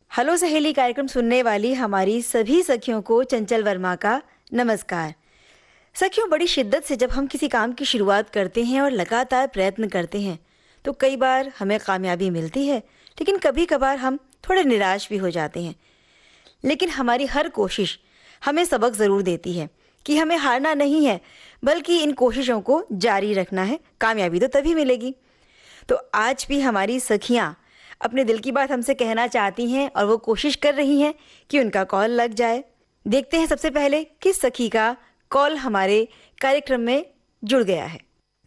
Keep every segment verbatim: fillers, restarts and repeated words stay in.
Hello सहेली कार्यक्रम सुनने वाली हमारी सभी सखियों को चंचल वर्मा का नमस्कार। सखियों, बड़ी शिद्दत से जब हम किसी काम की शुरुआत करते हैं और लगातार प्रयत्न करते हैं तो कई बार हमें कामयाबी मिलती है, लेकिन कभी कभार हम थोड़े निराश भी हो जाते हैं। लेकिन हमारी हर कोशिश हमें सबक ज़रूर देती है कि हमें हारना नहीं है, बल्कि इन कोशिशों को जारी रखना है। कामयाबी तो तभी मिलेगी। तो आज भी हमारी सखियाँ अपने दिल की बात हमसे कहना चाहती हैं और वो कोशिश कर रही हैं कि उनका कॉल लग जाए। देखते हैं सबसे पहले किस सखी का कॉल हमारे कार्यक्रम में जुड़ गया है।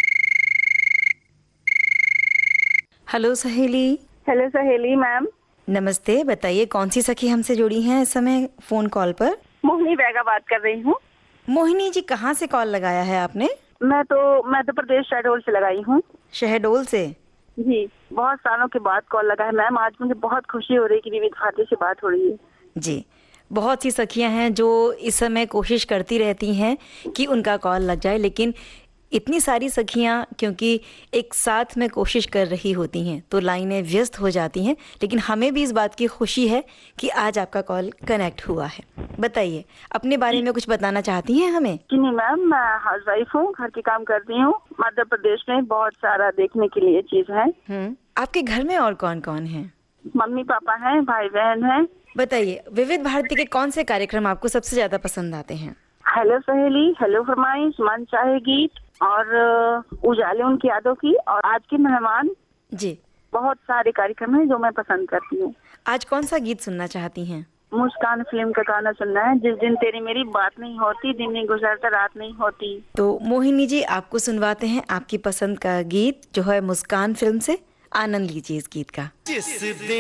हेलो सहेली। हेलो सहेली मैम। नमस्ते, बताइए कौन सी सखी हमसे जुड़ी हैं इस समय फोन कॉल पर? मोहिनी बैगा बात कर रही हूँ। मोहिनी जी, कहाँ से कॉल लगाया है आपने? मैं तो मध्य प्रदेश शहडोल से लगाई हूँ। शहडोल से? जी, बहुत सालों के बाद कॉल लगा है मैम। आज मुझे बहुत खुशी हो रही है कि विविध भारती से बात हो रही है। जी, बहुत सी सखियां हैं जो इस समय कोशिश करती रहती हैं कि उनका कॉल लग जाए, लेकिन इतनी सारी सखियां क्योंकि एक साथ में कोशिश कर रही होती हैं तो लाइनें व्यस्त हो जाती हैं। लेकिन हमें भी इस बात की खुशी है कि आज आपका कॉल कनेक्ट हुआ है। बताइए, अपने बारे में कुछ बताना चाहती हैं हमें? जी नहीं मैम, मैं हाउस वाइफ हूँ, घर के काम करती हूँ। मध्य प्रदेश में बहुत सारा देखने के लिए चीज है। हम्म आपके घर में और कौन कौन है? मम्मी पापा हैं, भाई बहन हैं। बताइए, विविध भारती के कौन से कार्यक्रम आपको सबसे ज्यादा पसंद आते हैं? हेलो सहेली, हेलो फरमाइश, मन चाहे गीत और उजाले उनकी यादों की और आज के मेहमान। जी, बहुत सारे कार्यक्रम हैं जो मैं पसंद करती हूँ। आज कौन सा गीत सुनना चाहती हैं? मुस्कान फिल्म का गाना सुनना है। जिस दिन तेरी मेरी बात नहीं होती, दिन नहीं गुजरता, रात नहीं होती। तो मोहिनी जी, आपको सुनवाते हैं आपकी पसंद का गीत जो है मुस्कान फिल्म से। आनंद लीजिए इस गीत का। जिस दिन